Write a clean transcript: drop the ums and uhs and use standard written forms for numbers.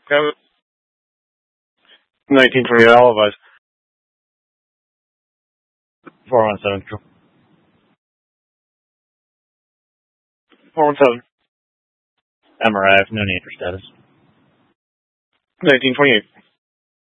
Kevin. 1928 Alibis. 417. 417. I'm arrived. No need for status. 1928.